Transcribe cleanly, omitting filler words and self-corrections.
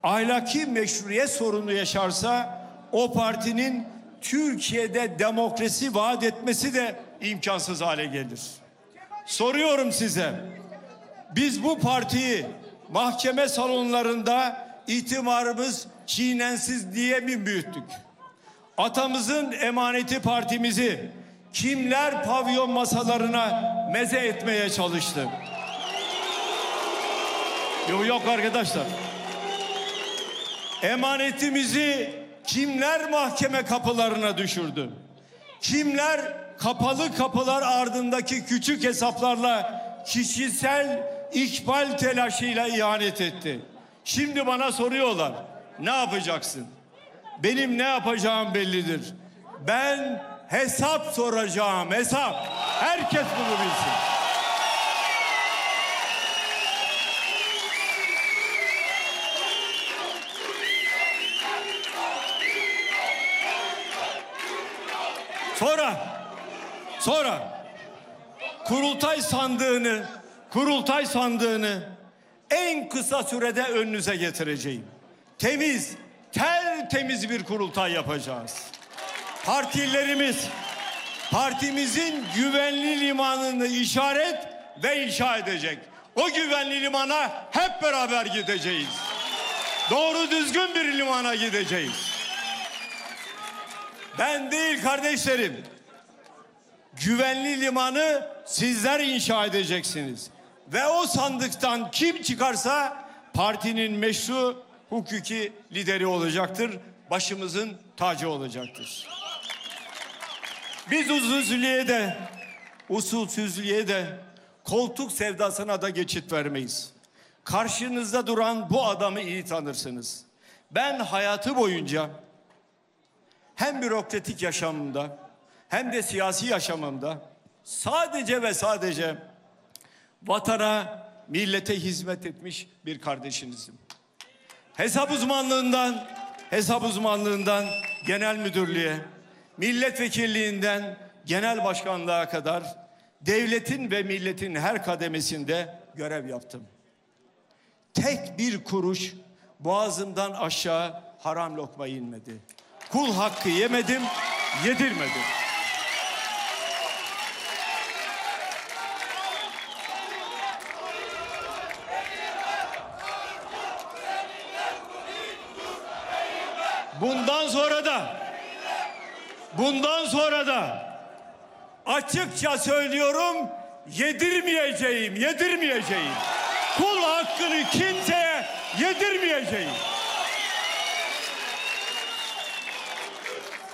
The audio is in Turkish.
ahlaki meşruiyet sorunu yaşarsa o partinin Türkiye'de demokrasi vaat etmesi de imkansız hale gelir. Soruyorum size, biz bu partiyi mahkeme salonlarında itibarımız çiğnensiz diye mi büyüttük? Atamızın emaneti partimizi kimler pavyon masalarına meze etmeye çalıştı? Yok arkadaşlar. Emanetimizi kimler mahkeme kapılarına düşürdü? Kimler kapalı kapılar ardındaki küçük hesaplarla kişisel ikbal telaşıyla ihanet etti? Şimdi bana soruyorlar, ne yapacaksın? Benim ne yapacağım bellidir. Ben hesap soracağım, hesap. Herkes bunu bilsin. Sonra kurultay sandığını en kısa sürede önünüze getireceğim. Tertemiz bir kurultay yapacağız. Partimizin güvenli limanını işaret ve inşa edecek. O güvenli limana hep beraber gideceğiz. Doğru düzgün bir limana gideceğiz. Ben değil kardeşlerim. Güvenli limanı sizler inşa edeceksiniz. Ve o sandıktan kim çıkarsa partinin meşru hukuki lideri olacaktır. Başımızın tacı olacaktır. Biz usulsüzlüğe de koltuk sevdasına da geçit vermeyiz. Karşınızda duran bu adamı iyi tanırsınız. Ben hayatı boyunca hem bürokratik yaşamımda hem de siyasi yaşamımda sadece ve sadece vatana, millete hizmet etmiş bir kardeşinizim. Hesap uzmanlığından genel müdürlüğe, milletvekilliğinden genel başkanlığa kadar devletin ve milletin her kademesinde görev yaptım. Tek bir kuruş boğazımdan aşağı haram lokma inmedi. Kul hakkı yemedim, yedirmedim. Bundan sonra da açıkça söylüyorum, yedirmeyeceğim. Kul hakkını kimseye yedirmeyeceğim.